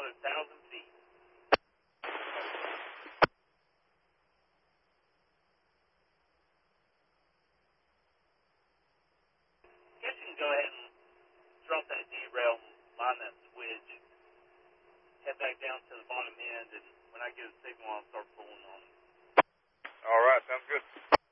about 1,000 feet. Guess you can go ahead and drop that derail and line that switch. Head back down to the bottom end, and when I get a signal, I'll start pulling on it. All right, sounds good.